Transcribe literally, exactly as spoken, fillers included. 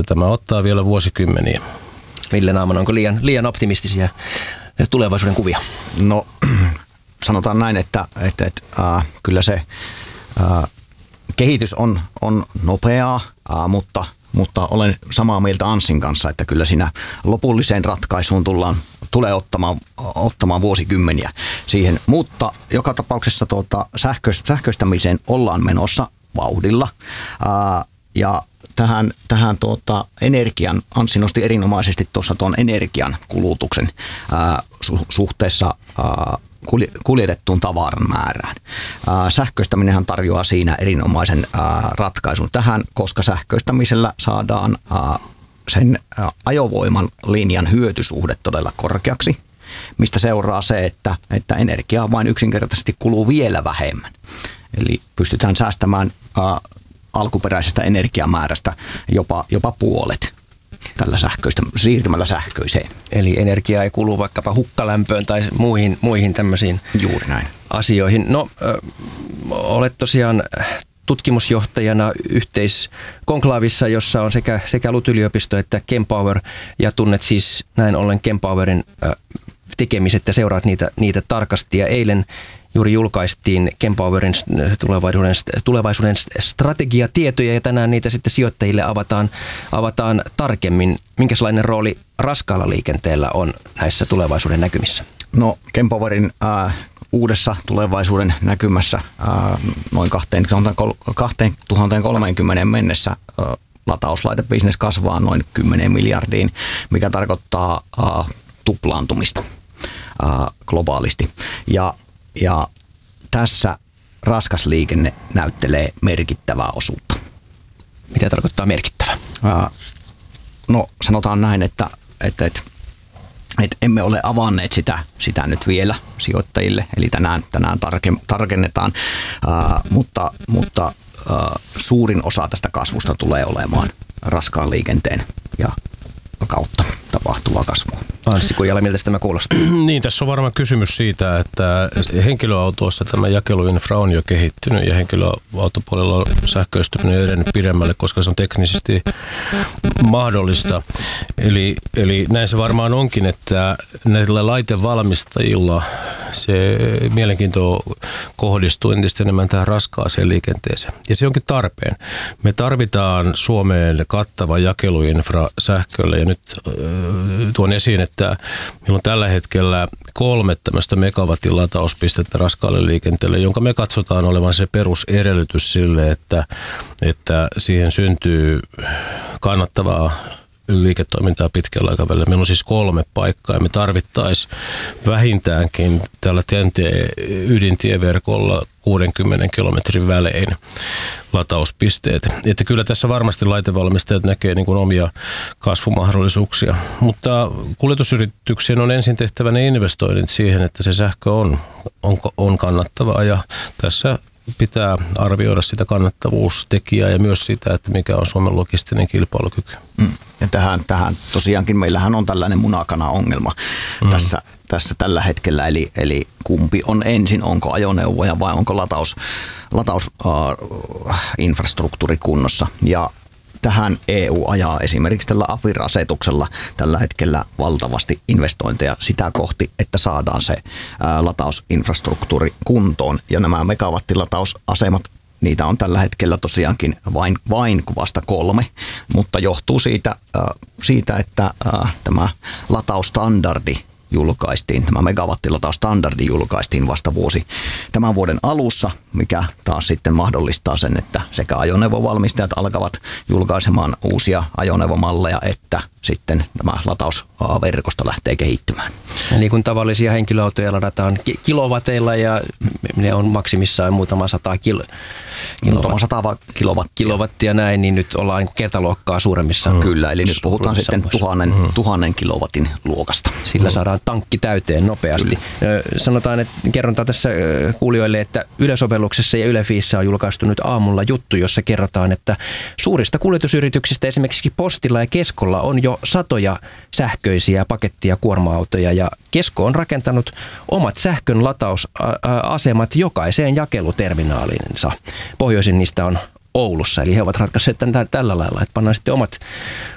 tämä ottaa vielä vuosikymmeniä. Ville Naaman, onko liian, liian optimistisia tulevaisuuden kuvia? No sanotaan näin, että, että, että äh, kyllä se äh, kehitys on, on nopeaa, äh, mutta, mutta olen samaa mieltä Anssin kanssa, että kyllä siinä lopulliseen ratkaisuun tullaan, tulee ottamaan, ottamaan vuosikymmeniä siihen. Mutta joka tapauksessa tuota, sähkö, sähköistämiseen ollaan menossa vauhdilla äh, ja tähän, tähän tuota, energian, Anssi nosti erinomaisesti tuossa tuon energian kulutuksen ää, su, suhteessa ää, kuljetettuun tavaran määrään. Ää, sähköistäminenhän tarjoaa siinä erinomaisen ää, ratkaisun tähän, koska sähköistämisellä saadaan ää, sen ää, ajovoiman linjan hyötysuhde todella korkeaksi, mistä seuraa se, että, että energiaa vain yksinkertaisesti kuluu vielä vähemmän. Eli pystytään säästämään ää, alkuperäisestä energiamäärästä jopa, jopa puolet tällä sähköistä, siirtymällä sähköiseen. Eli energiaa ei kulu vaikkapa hukkalämpöön tai muihin, muihin tämmöisiin Juuri näin. asioihin. No, ö, olet tosiaan tutkimusjohtajana yhteiskonklaavissa, jossa on sekä, sekä L U T-yliopisto että Kempower, ja tunnet siis näin ollen Kempowerin ö, tekemiset ja seuraat niitä, niitä tarkasti. Ja eilen juuri julkaistiin Kempowerin tulevaisuuden, tulevaisuuden strategiatietoja, ja tänään niitä sitten sijoittajille avataan, avataan tarkemmin. Minkälainen rooli raskaalla liikenteellä on näissä tulevaisuuden näkymissä? No Kempowerin äh, uudessa tulevaisuuden näkymässä äh, noin kaksituhattakolmekymmentä mennessä äh, latauslaitebisnes kasvaa noin kymmenen miljardiin, mikä tarkoittaa äh, tuplaantumista äh, globaalisti. Ja Ja tässä raskas liikenne näyttelee merkittävää osuutta. Mitä tarkoittaa merkittävä? Ää, no sanotaan näin, että, että, että, että emme ole avanneet sitä, sitä nyt vielä sijoittajille. Eli tänään, tänään tarke, tarkennetaan, ää, mutta, mutta ää, suurin osa tästä kasvusta tulee olemaan raskaan liikenteen ja kautta tapahtuvaa kasvua. Anssi Kujala, miltä tämä kuulostaa? Niin, tässä on varmaan kysymys siitä, että henkilöautoissa tämä jakeluinfra on jo kehittynyt ja henkilöautopuolella on sähköistyminen edennyt pidemmälle, koska se on teknisesti mahdollista. Eli, eli näin se varmaan onkin, että näillä laitevalmistajilla se mielenkiinto kohdistuu entistä enemmän tähän raskaaseen liikenteeseen. Ja se onkin tarpeen. Me tarvitaan Suomeen kattava jakeluinfra sähkölle, ja nyt äh, tuon esiin, että meillä on tällä hetkellä kolme tämmöistä megawatin latauspistettä raskaalle liikenteelle, jonka me katsotaan olevan se perusedellytys sille, että, että siihen syntyy kannattavaa liiketoimintaa pitkällä aikavälillä. Meillä on siis kolme paikkaa ja me tarvittaisiin vähintäänkin tällä T N T-ydintieverkolla kuudenkymmenen kilometrin välein latauspisteet. Että kyllä tässä varmasti laitevalmistajat näkee niin kuin omia kasvumahdollisuuksia, mutta kuljetusyrityksien on ensin tehtävä ne investoinnit siihen, että se sähkö on, on, on kannattavaa, ja tässä pitää arvioida sitä kannattavuustekijää ja myös sitä, että mikä on Suomen logistinen kilpailukyky. Mm. Ja tähän, tähän tosiaankin meillähän on tällainen munakana-ongelma mm. tässä, tässä tällä hetkellä, eli, eli kumpi on ensin, onko ajoneuvoja vai onko lataus, latausinfrastruktuuri äh, kunnossa. Ja tähän E U ajaa esimerkiksi tällä A F I R-asetuksella tällä hetkellä valtavasti investointeja sitä kohti, että saadaan se ää, latausinfrastruktuuri kuntoon. Ja nämä megawattilatausasemat, niitä on tällä hetkellä tosiaankin vain, vain vasta kolme, mutta johtuu siitä, ää, siitä että ää, tämä lataustandardi julkaistiin, tämä megawattilataustandardi julkaistiin vasta vuosi tämän vuoden alussa, mikä taas sitten mahdollistaa sen, että sekä ajoneuvovalmistajat alkavat julkaisemaan uusia ajoneuvomalleja, että sitten tämä latausverkosto lähtee kehittymään. Eli kun tavallisia henkilöautoja ladataan kilowateilla ja ne on maksimissaan muutama sata kilo, muutama sata kilowattia. kilowattia näin, niin nyt ollaan niin kertaluokkaa suuremmissa. Mm. Kyllä, eli nyt puhutaan sitten tuhannen, mm. tuhannen kilowatin luokasta. Sillä saadaan tankki täyteen nopeasti. Kyllä. Sanotaan, että kerrotaan tässä kuulijoille, että Yle-sovelluksessa ja Yle Fiissä on julkaistu nyt aamulla juttu, jossa kerrotaan, että suurista kuljetusyrityksistä esimerkiksi Postilla ja Keskolla on jo satoja sähköisiä paketti- ja kuorma-autoja, ja Kesko on rakentanut omat sähkön latausasemat jokaiseen jakeluterminaaliinsa. Pohjoisin niistä on Oulussa, eli he ovat ratkaisseet tämän tällä lailla, että pannaan sitten omat,